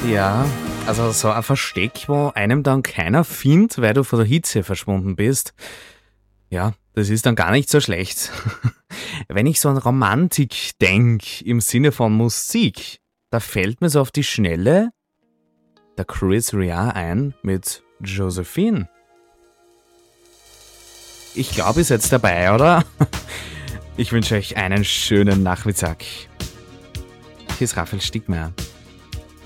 Ja, also so ein Versteck, wo einem dann keiner findet, weil du vor der Hitze verschwunden bist. Ja, das ist dann gar nicht so schlecht. Wenn ich so an Romantik denk, im Sinne von Musik, da fällt mir so auf die Schnelle der Chris Rea ein mit Josephine. Ich glaube, ihr seid dabei, oder? Ich wünsche euch einen schönen Nachmittag. Hier ist Raphael Stiegmeier.